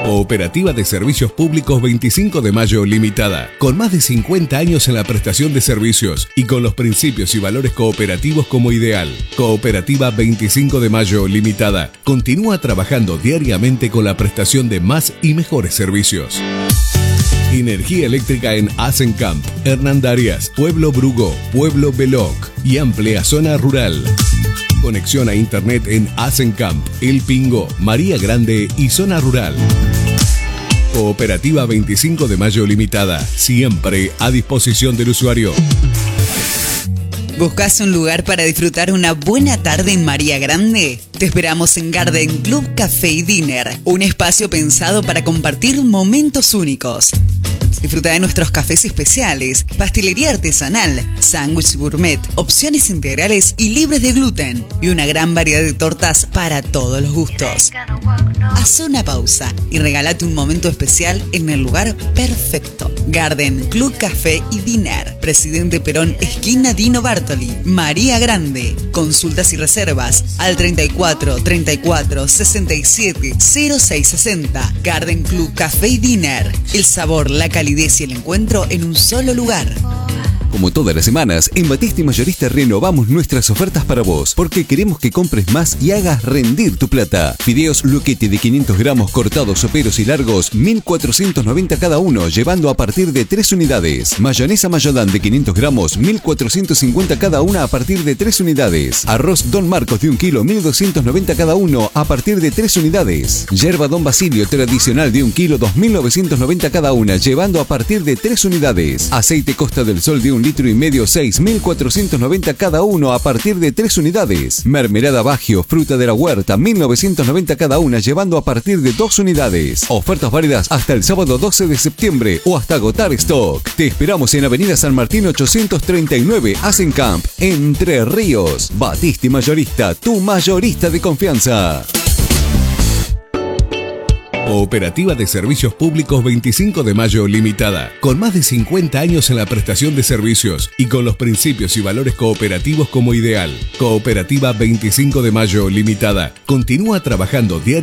Cooperativa de Servicios Públicos 25 de Mayo Limitada, con más de 50 años en la prestación de servicios y con los principios y valores cooperativos como ideal. Cooperativa 25 de Mayo Limitada continúa trabajando diariamente con la prestación de más y mejores servicios. Energía eléctrica en Asencamp, Hernandarias, Pueblo Brugo, Pueblo Beloc y amplia zona rural. Conexión a internet en Asencamp, El Pingo, María Grande y zona rural. Cooperativa 25 de Mayo Limitada, siempre a disposición del usuario. ¿Buscas un lugar para disfrutar una buena tarde en María Grande? Te esperamos en Garden Club Café y Dinner, un espacio pensado para compartir momentos únicos. Disfruta de nuestros cafés especiales, pastelería artesanal, sándwich gourmet, opciones integrales y libres de gluten y una gran variedad de tortas para todos los gustos. Haz una pausa y regálate un momento especial en el lugar perfecto. Garden Club Café y Dinner, Presidente Perón, esquina Dino Bartoli, María Grande. Consultas y reservas al 34 34 67 0660. Garden Club Café y Dinner. El sabor, la calidad y el encuentro en un solo lugar. Como todas las semanas, en Batista y Mayorista renovamos nuestras ofertas para vos, porque queremos que compres más y hagas rendir tu plata. Fideos Luchetti de 500 gramos cortados, soperos y largos, 1.490 cada uno, llevando a partir de 3 unidades. Mayonesa Mayodán de 500 gramos, 1.450 cada una a partir de 3 unidades. Arroz Don Marcos de 1 kilo, 1.290 cada uno a partir de 3 unidades. Yerba Don Basilio tradicional de 1 kilo, 2.990 cada una, llevando a partir de 3 unidades. Aceite Costa del Sol de 1,5 litros, 6.490 cada uno a partir de 3 unidades. Mermelada Bagio, fruta de la huerta, 1.990 cada una, llevando a partir de 2 unidades. Ofertas válidas hasta el sábado 12 de septiembre o hasta agotar stock. Te esperamos en Avenida San Martín 839, Asencamp, Entre Ríos. Batista y Mayorista, tu mayorista de confianza. Cooperativa de Servicios Públicos 25 de Mayo Limitada, con más de 50 años en la prestación de servicios y con los principios y valores cooperativos como ideal. Cooperativa 25 de Mayo Limitada continúa trabajando diariamente